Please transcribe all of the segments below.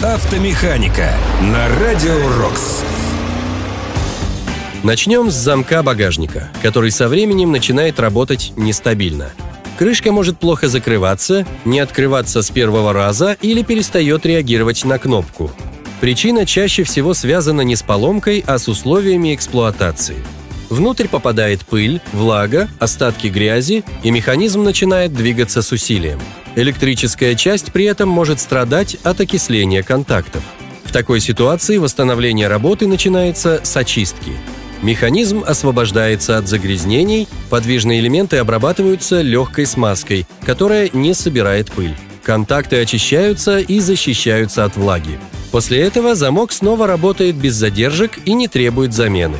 Автомеханика на Радио Рокс. Начнем с замка багажника, который со временем начинает работать нестабильно. Крышка может плохо закрываться, не открываться с первого раза или перестает реагировать на кнопку. Причина чаще всего связана не с поломкой, а с условиями эксплуатации. Внутрь попадает пыль, влага, остатки грязи, и механизм начинает двигаться с усилием. Электрическая часть при этом может страдать от окисления контактов. В такой ситуации восстановление работы начинается с очистки. Механизм освобождается от загрязнений, подвижные элементы обрабатываются легкой смазкой, которая не собирает пыль. Контакты очищаются и защищаются от влаги. После этого замок снова работает без задержек и не требует замены.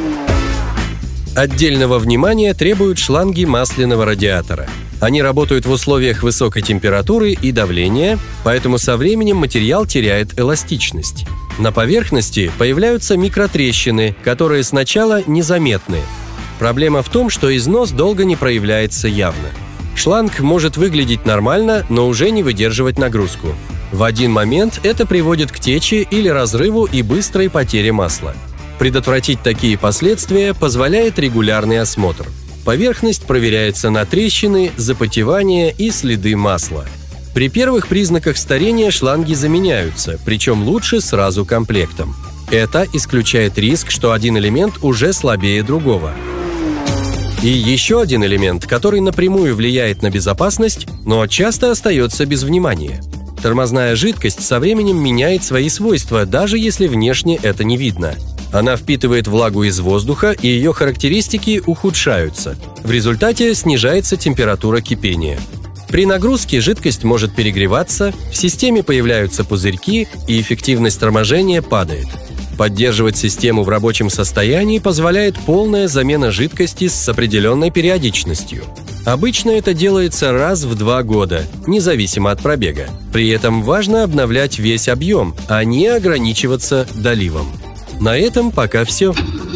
Отдельного внимания требуют шланги масляного радиатора. Они работают в условиях высокой температуры и давления, поэтому со временем материал теряет эластичность. На поверхности появляются микротрещины, которые сначала незаметны. Проблема в том, что износ долго не проявляется явно. Шланг может выглядеть нормально, но уже не выдерживать нагрузку. В один момент это приводит к тече или разрыву и быстрой потере масла. Предотвратить такие последствия позволяет регулярный осмотр. Поверхность проверяется на трещины, запотевание и следы масла. При первых признаках старения шланги заменяются, причем лучше сразу комплектом. Это исключает риск, что один элемент уже слабее другого. И еще один элемент, который напрямую влияет на безопасность, но часто остается без внимания. Тормозная жидкость со временем меняет свои свойства, даже если внешне это не видно. Она впитывает влагу из воздуха, и ее характеристики ухудшаются. В результате снижается температура кипения. При нагрузке жидкость может перегреваться, в системе появляются пузырьки, и эффективность торможения падает. Поддерживать систему в рабочем состоянии позволяет полная замена жидкости с определенной периодичностью. Обычно это делается раз в 2 года, независимо от пробега. При этом важно обновлять весь объем, а не ограничиваться доливом. На этом пока все.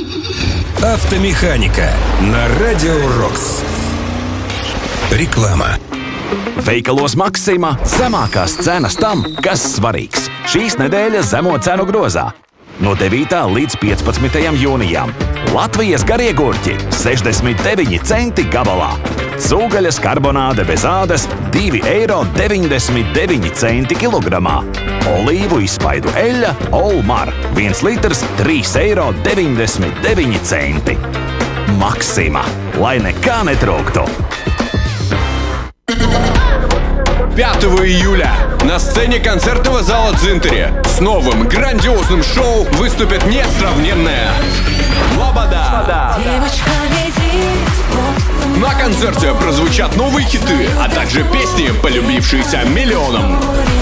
Автомеханика на Радио Рокс. Реклама. Veikalos Maksima zemākās cenas tam, kas svarīgs. Šīs nedēļas zemo cenu grozā. No 9. līdz 15. jūnijam. Latvijas gariegurķi 69 centi gabalā. Cūgaļas karbonāde bez ādas 2,99 eiro kilogramā. Olīvu izspaidu eļļa Olmar 1 litrs 3,99 eiro. Maksima, lai nekā netrūktu. 5 июля на сцене концертного зала «Дзинтери» с новым грандиозным шоу выступит несравненная Лобода. На концерте прозвучат новые хиты, а также песни, полюбившиеся миллионам.